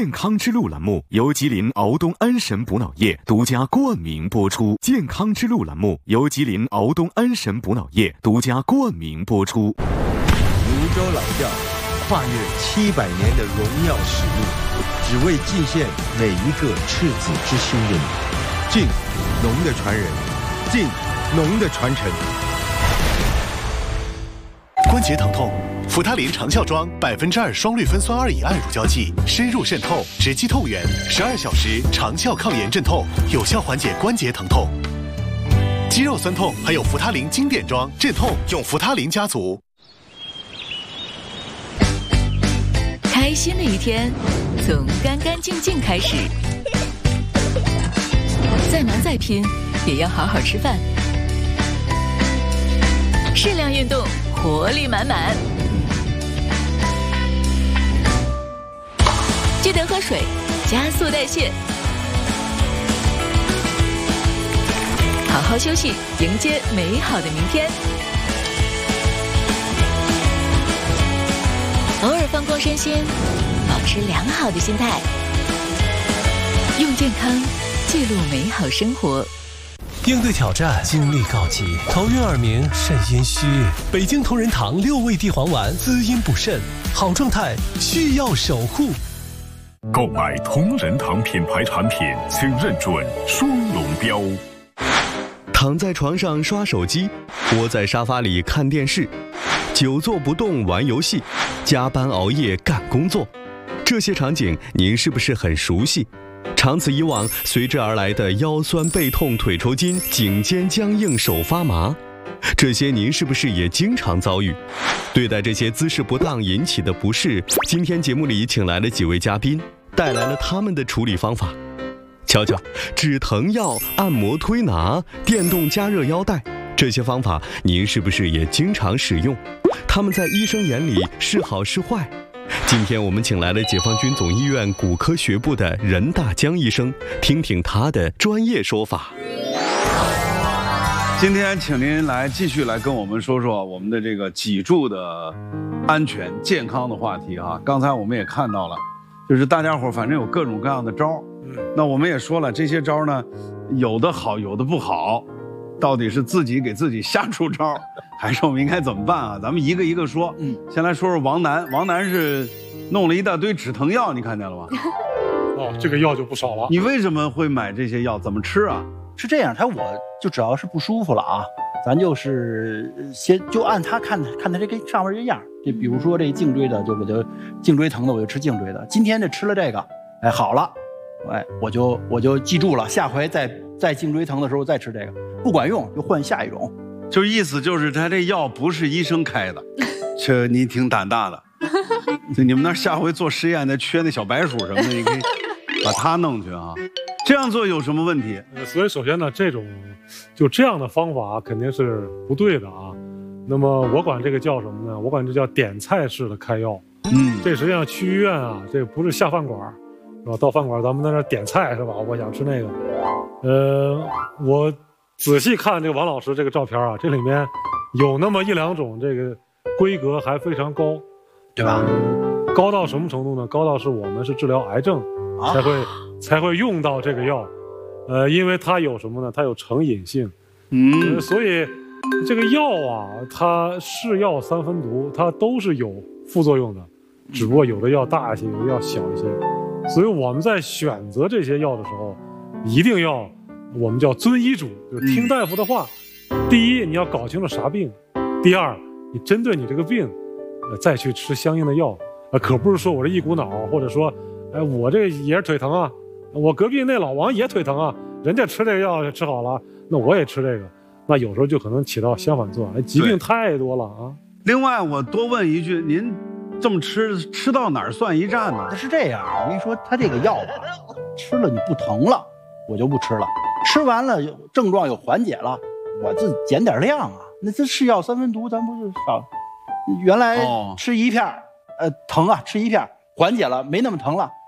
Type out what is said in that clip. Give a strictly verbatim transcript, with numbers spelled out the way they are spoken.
健康之路栏目由吉林敖东安神补脑液独家冠名播出。健康之路栏目由吉林敖东安神补脑液独家冠名播出。 泸州老窖跨越七百年的荣耀使命，只为尽献每一个赤子之心的你。敬农的传人，敬农的传承。 关节疼痛，扶他林长效装百分之二双氯芬酸二乙胺乳胶剂，深入渗透，直击痛源，十二小时长效抗炎镇痛，有效缓解关节疼痛。肌肉酸痛还有扶他林经典装镇痛，用扶他林家族。 开心的一天，从干干净净开始。再忙再拼，也要好好吃饭。适量运动，活力满满。记得喝水，加速代谢。好好休息，迎接美好的明天。偶尔放空身心，保持良好的心态，用健康记录美好生活。 应对挑战，精力告急，头晕耳鸣，肾阴虚。北京同仁堂六味地黄丸，滋阴补肾，好状态需要守护。 购买同仁堂品牌产品，请认准双龙标。 躺在床上刷手机，窝在沙发里看电视，久坐不动玩游戏，加班熬夜干工作，这些场景您是不是很熟悉？长此以往，随之而来的腰酸背痛、腿抽筋、颈肩僵硬、手发麻，这些您是不是也经常遭遇？对待这些姿势不当引起的不适，今天节目里请来了几位嘉宾，带来了他们的处理方法。瞧瞧，止疼药、按摩推拿、电动加热腰带，这些方法您是不是也经常使用？他们在医生眼里是好是坏？今天我们请来了解放军总医院骨科学部的任大江医生，听听他的专业说法。 今天请您来继续来跟我们说说我们的这个脊柱的安全健康的话题啊。刚才我们也看到了，就是大家伙反正有各种各样的招，那我们也说了，这些招呢，有的好，有的不好，到底是自己给自己瞎出招，还是我们应该怎么办啊？咱们一个一个说。嗯，先来说说王楠，王楠是弄了一大堆止疼药，你看见了吗？ 哦，这个药就不少了。 你为什么会买这些药？怎么吃啊？ 是这样，他我就只要是不舒服了啊，咱就是先就按他看看他这个上面这样，这比如说这颈椎的，就我就颈椎疼的我就吃颈椎的。今天这吃了这个，哎好了，哎我就我就记住了，下回再再颈椎疼的时候再吃这个，不管用就换下一种。 就意思就是他这药不是医生开的，这你挺胆大的。你们那下回做实验的缺那小白鼠什么的，你可以把它弄去啊。这样做有什么问题？ 呃，所以首先呢，这种就这样的方法肯定是不对的啊。那么我管这个叫什么呢？我管这叫点菜式的开药。嗯，这实际上去医院啊，这不是下饭馆，是吧？到饭馆咱们在那点菜是吧？我想吃那个。呃，我仔细看这个王老师这个照片啊，这里面有那么一两种这个规格还非常高， 对吧？ 嗯，高到什么程度呢？高到是我们是治疗癌症才会。啊才会用到这个药，呃，因为它有什么呢？它有成瘾性，嗯、呃，所以这个药啊，它是药三分毒，它都是有副作用的，只不过有的药大一些，有的药小一些，所以我们在选择这些药的时候，一定要我们叫遵医嘱，就是听大夫的话。嗯、第一，你要搞清楚啥病；第二，你针对你这个病，呃，再去吃相应的药，呃，可不是说我这一股脑，或者说，哎，我这也是腿疼啊。我隔壁那老王也腿疼啊，人家吃这个药吃好了，那我也吃这个，那有时候就可能起到相反作用，疾病太多了啊。 另外，我多问一句，您这么吃，吃到哪儿算一站呢？ 是这样，我跟你说，他这个药吧，吃了你不疼了，我就不吃了；吃完了症状有缓解了，我自己减点量啊。那这是药三分毒，咱不是少？原来吃一片，哦、呃，疼啊，吃一片缓解了，没那么疼了。